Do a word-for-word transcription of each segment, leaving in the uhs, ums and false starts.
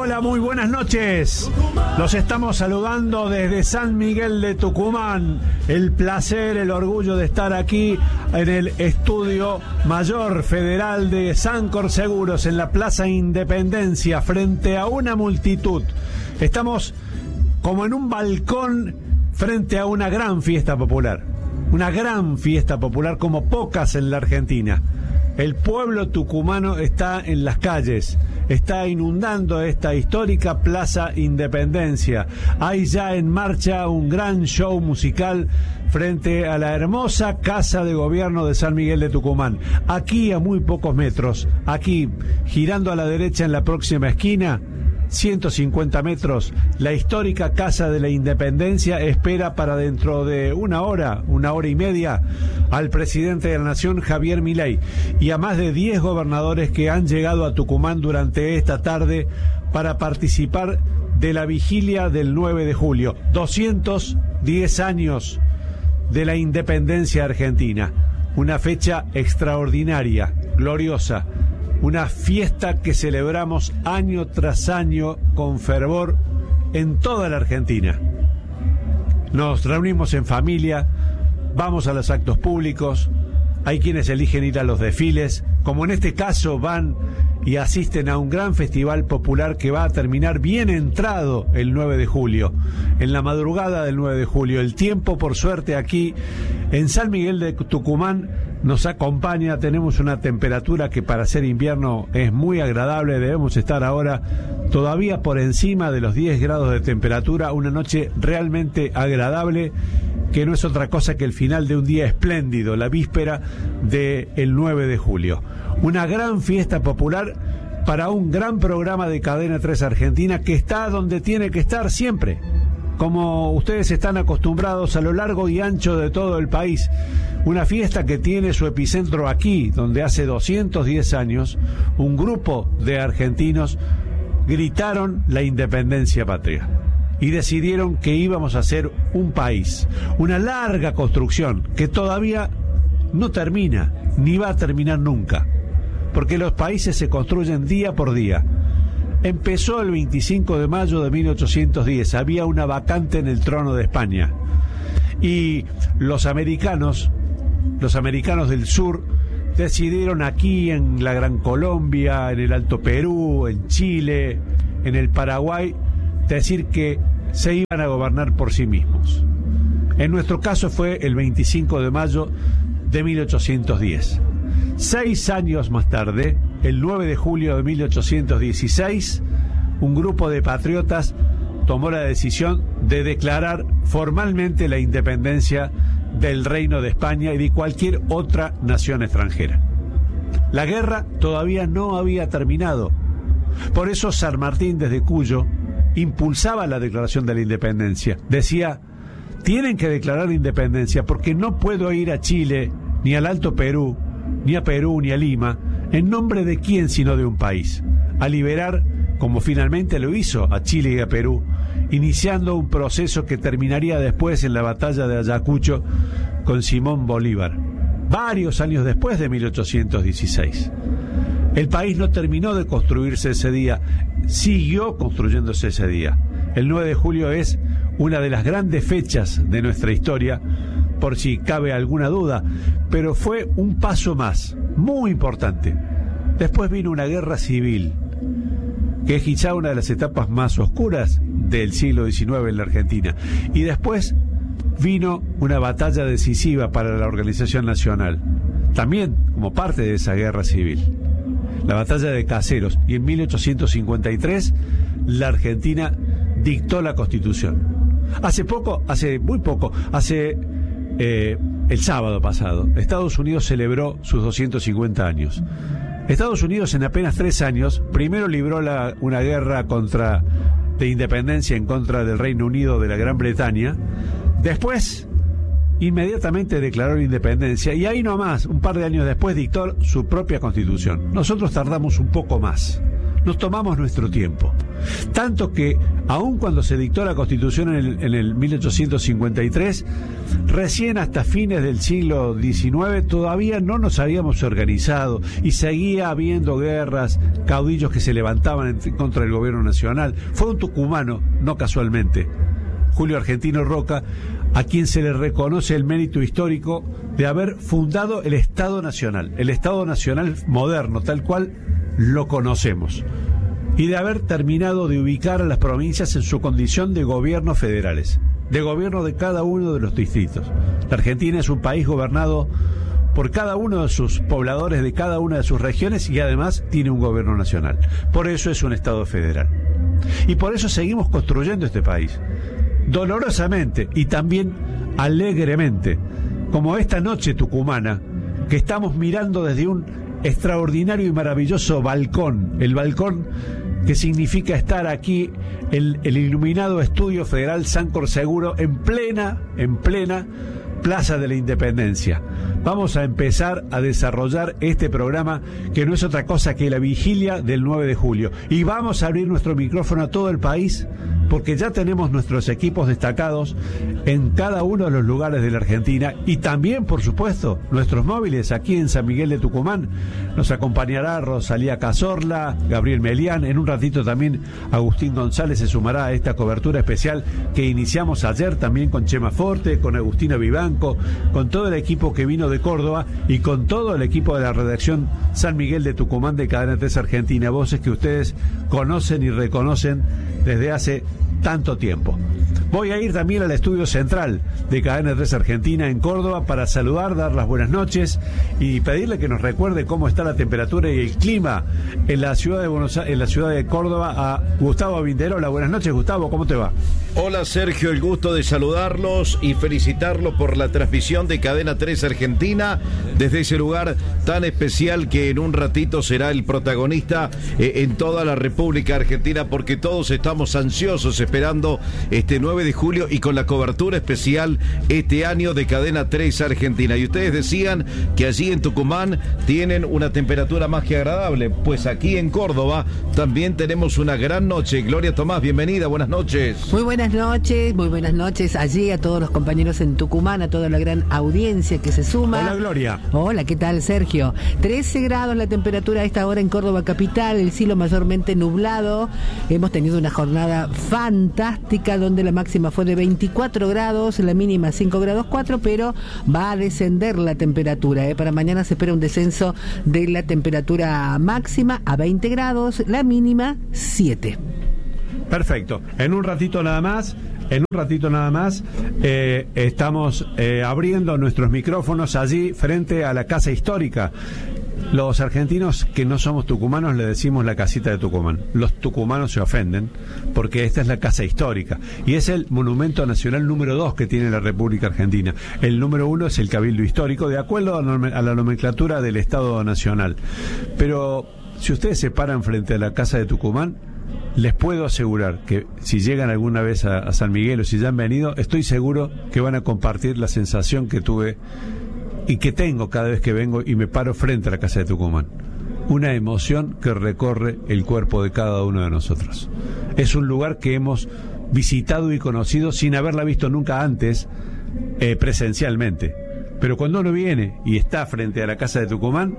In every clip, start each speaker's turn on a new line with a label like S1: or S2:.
S1: hola, muy buenas noches. Los estamos saludando desde San Miguel de Tucumán. El placer, el orgullo de estar aquí en el Estudio Mayor Federal de Sancor Seguros, en la Plaza Independencia, frente a una multitud. Estamos como en un balcón frente a una gran fiesta popular. Una gran fiesta popular como pocas en la Argentina. El pueblo tucumano está en las calles, está inundando esta histórica Plaza Independencia. Hay ya en marcha un gran show musical frente a la hermosa Casa de Gobierno de San Miguel de Tucumán. Aquí, a muy pocos metros, aquí, girando a la derecha en la próxima esquina, ciento cincuenta metros, la histórica Casa de la Independencia espera para dentro de una hora, una hora y media, al presidente de la Nación, Javier Milei, y a más de diez gobernadores que han llegado a Tucumán durante esta tarde para participar de la vigilia del nueve de julio. doscientos diez años de la independencia argentina. Una fecha extraordinaria, gloriosa. Una fiesta que celebramos año tras año con fervor en toda la Argentina. Nos reunimos en familia, vamos a los actos públicos, hay quienes eligen ir a los desfiles, como en este caso van y asisten a un gran festival popular que va a terminar bien entrado el nueve de julio, en la madrugada del nueve de julio. El tiempo, por suerte, aquí en San Miguel de Tucumán nos acompaña. Tenemos una temperatura que para ser invierno es muy agradable. Debemos estar ahora todavía por encima de los diez grados de temperatura. Una noche realmente agradable, que no es otra cosa que el final de un día espléndido, la víspera del nueve de julio. Una gran fiesta popular para un gran programa de Cadena tres Argentina, que está donde tiene que estar siempre, como ustedes están acostumbrados a lo largo y ancho de todo el país. Una fiesta que tiene su epicentro aquí, donde hace doscientos diez años un grupo de argentinos gritaron la independencia patria y decidieron que íbamos a ser un país. Una larga construcción que todavía no termina, ni va a terminar nunca, porque los países se construyen día por día. Empezó el veinticinco de mayo de mil ochocientos diez, había una vacante en el trono de España, y los americanos, los americanos del sur, decidieron aquí en la Gran Colombia, en el Alto Perú, en Chile, en el Paraguay, decir que se iban a gobernar por sí mismos. En nuestro caso fue el veinticinco de mayo de mil ochocientos diez. Seis años más tarde, el nueve de julio de mil ochocientos dieciséis, un grupo de patriotas tomó la decisión de declarar formalmente la independencia del Reino de España y de cualquier otra nación extranjera. La guerra todavía no había terminado. Por eso San Martín, desde Cuyo, impulsaba la declaración de la independencia. Decía: tienen que declarar la independencia porque no puedo ir a Chile, ni al Alto Perú, ni a Perú, ni a Lima, en nombre de quién sino de un país, a liberar, como finalmente lo hizo, a Chile y a Perú, iniciando un proceso que terminaría después en la batalla de Ayacucho con Simón Bolívar, varios años después de mil ochocientos dieciséis. El país no terminó de construirse ese día, siguió construyéndose ese día. El nueve de julio es una de las grandes fechas de nuestra historia, por si cabe alguna duda, pero fue un paso más, muy importante. Después vino una guerra civil, que es quizá una de las etapas más oscuras del siglo diecinueve en la Argentina. Y después vino una batalla decisiva para la Organización Nacional, también como parte de esa guerra civil, la batalla de Caseros. Y en mil ochocientos cincuenta y tres la Argentina dictó la Constitución. Hace poco, hace muy poco, hace eh, el sábado pasado, Estados Unidos celebró sus doscientos cincuenta años. Estados Unidos en apenas tres años, primero libró la, una guerra contra, de independencia en contra del Reino Unido de la Gran Bretaña, después inmediatamente declaró la independencia y ahí nomás, un par de años después, dictó su propia Constitución. Nosotros tardamos un poco más, nos tomamos nuestro tiempo. Tanto que, aun cuando se dictó la Constitución en el, en el mil ochocientos cincuenta y tres, recién hasta fines del siglo diecinueve todavía no nos habíamos organizado y seguía habiendo guerras, caudillos que se levantaban en contra del gobierno nacional. Fue un tucumano, no casualmente, Julio Argentino Roca, a quien se le reconoce el mérito histórico de haber fundado el Estado Nacional, el Estado Nacional moderno, tal cual lo conocemos, y de haber terminado de ubicar a las provincias en su condición de gobiernos federales, de gobierno de cada uno de los distritos. La Argentina es un país gobernado por cada uno de sus pobladores de cada una de sus regiones y además tiene un gobierno nacional. Por eso es un Estado federal. Y por eso seguimos construyendo este país, dolorosamente y también alegremente, como esta noche tucumana, que estamos mirando desde un extraordinario y maravilloso balcón, el balcón que significa estar aquí, el, el iluminado Estudio Federal Sancor Seguro, en plena, en plena Plaza de la Independencia. Vamos a empezar a desarrollar este programa, que no es otra cosa que la vigilia del nueve de julio. Y vamos a abrir nuestro micrófono a todo el país, porque ya tenemos nuestros equipos destacados en cada uno de los lugares de la Argentina, y también, por supuesto, nuestros móviles aquí en San Miguel de Tucumán. Nos acompañará Rosalía Cazorla, Gabriel Melián, en un ratito también Agustín González se sumará a esta cobertura especial que iniciamos ayer también con Chema Forte, con Agustina Vivanco, con todo el equipo que vino de Córdoba y con todo el equipo de la redacción San Miguel de Tucumán de Cadena tres Argentina, voces que ustedes conocen y reconocen desde hace tanto tiempo. Voy a ir también al estudio central de Cadena tres Argentina en Córdoba para saludar, dar las buenas noches y pedirle que nos recuerde cómo está la temperatura y el clima en la ciudad de Buenos Aires, en la ciudad de Córdoba, a Gustavo Vinderola. Buenas noches, Gustavo, ¿cómo te va?
S2: Hola, Sergio, el gusto de saludarlos y felicitarlos por la transmisión de Cadena tres Argentina desde ese lugar tan especial que en un ratito será el protagonista eh, en toda la República Argentina, porque todos estamos ansiosos esperando este nueve de julio y con la cobertura especial este año de Cadena tres Argentina. Y ustedes decían que allí en Tucumán tienen una temperatura más que agradable, pues aquí en Córdoba también tenemos una gran noche. Gloria Tomás, bienvenida, buenas noches.
S3: Muy buenas noches, muy buenas noches allí a todos los compañeros en Tucumán, a toda la gran audiencia que se suma.
S1: Hola, Gloria.
S3: Hola, ¿qué tal, Sergio? trece grados la temperatura a esta hora en Córdoba capital, el cielo mayormente nublado. Hemos tenido una jornada fantástica donde la máxima fue de veinticuatro grados, la mínima cinco grados cuatro, pero va a descender la temperatura. ¿eh? Para mañana se espera un descenso de la temperatura máxima a veinte grados, la mínima siete.
S1: Perfecto. En un ratito nada más, en un ratito nada más, eh, estamos eh, abriendo nuestros micrófonos allí frente a la Casa Histórica. Los argentinos que no somos tucumanos le decimos la casita de Tucumán. Los tucumanos se ofenden porque esta es la Casa Histórica y es el monumento nacional número dos que tiene la República Argentina. El número uno es el Cabildo Histórico, de acuerdo a la nomenclatura del Estado Nacional. Pero si ustedes se paran frente a la Casa de Tucumán, les puedo asegurar que si llegan alguna vez a, a San Miguel o si ya han venido, estoy seguro que van a compartir la sensación que tuve y que tengo cada vez que vengo y me paro frente a la Casa de Tucumán. Una emoción que recorre el cuerpo de cada uno de nosotros. Es un lugar que hemos visitado y conocido sin haberla visto nunca antes eh, presencialmente. Pero cuando uno viene y está frente a la Casa de Tucumán,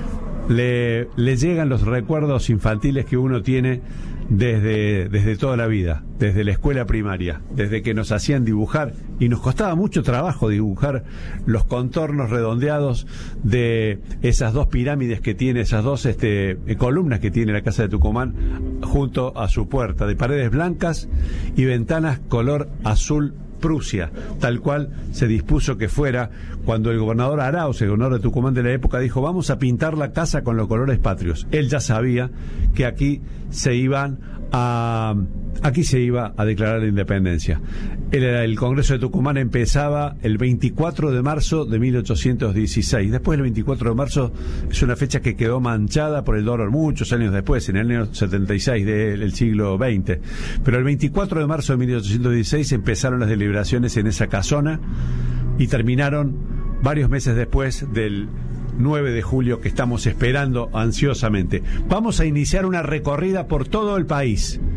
S1: le, le llegan los recuerdos infantiles que uno tiene desde, desde toda la vida, desde la escuela primaria, desde que nos hacían dibujar, y nos costaba mucho trabajo dibujar los contornos redondeados de esas dos pirámides que tiene, esas dos este, columnas que tiene la Casa de Tucumán junto a su puerta, de paredes blancas y ventanas color azul Prusia, tal cual se dispuso que fuera cuando el gobernador Arauz, el gobernador de Tucumán de la época, dijo: vamos a pintar la casa con los colores patrios. Él ya sabía que aquí se iban a aquí se iba a declarar la independencia. El, el Congreso de Tucumán empezaba el veinticuatro de marzo de mil ochocientos dieciséis. Después el veinticuatro de marzo es una fecha que quedó manchada por el dolor muchos años después, en el año setenta y seis del siglo veinte. Pero el veinticuatro de marzo de mil ochocientos dieciséis empezaron las deliberaciones en esa casona y terminaron varios meses después del nueve de julio, que estamos esperando ansiosamente. Vamos a iniciar una recorrida por todo el país,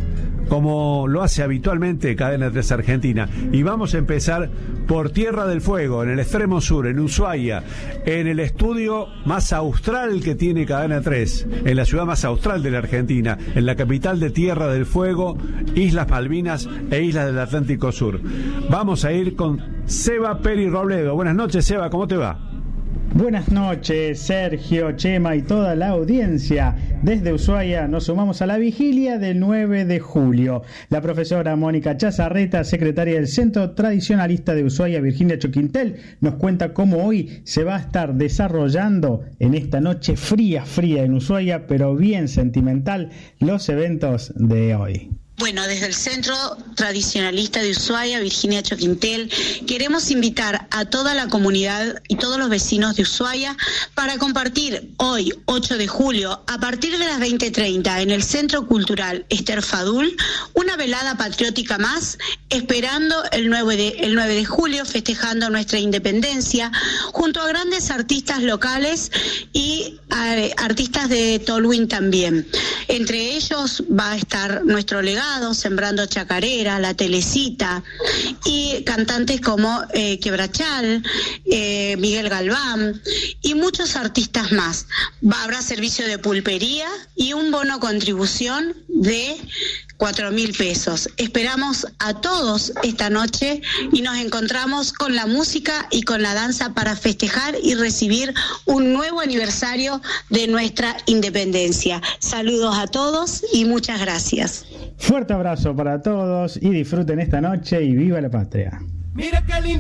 S1: como lo hace habitualmente Cadena tres Argentina. Y vamos a empezar por Tierra del Fuego, en el extremo sur, en Ushuaia, en el estudio más austral que tiene Cadena tres, en la ciudad más austral de la Argentina, en la capital de Tierra del Fuego, Islas Malvinas e Islas del Atlántico Sur. Vamos a ir con Seba Peri Robledo. Buenas noches, Seba, ¿cómo te va?
S4: Buenas noches, Sergio, Chema y toda la audiencia. Desde Ushuaia nos sumamos a la vigilia del nueve de julio. La profesora Mónica Chazarreta, secretaria del Centro Tradicionalista de Ushuaia, Virginia Choquintel, nos cuenta cómo hoy se va a estar desarrollando en esta noche fría, fría en Ushuaia, pero bien sentimental, los eventos de hoy.
S5: Bueno, desde el Centro Tradicionalista de Ushuaia, Virginia Choquintel, queremos invitar a toda la comunidad y todos los vecinos de Ushuaia para compartir hoy, ocho de julio, a partir de las veinte treinta, en el Centro Cultural Ester Fadul, una velada patriótica más, esperando el nueve de, el nueve de julio, festejando nuestra independencia, junto a grandes artistas locales y eh, artistas de Tolwyn también. Entre ellos va a estar nuestro legado, Sembrando Chacarera, La Telecita, y cantantes como eh, Quebrachal, eh, Miguel Galván y muchos artistas más. Va, habrá servicio de pulpería y un bono contribución de cuatro mil pesos. Esperamos a todos esta noche y nos encontramos con la música y con la danza para festejar y recibir un nuevo aniversario de nuestra independencia. Saludos a todos y muchas gracias.
S4: Fuerte abrazo para todos y disfruten esta noche y viva la patria.
S6: Mira qué lindo.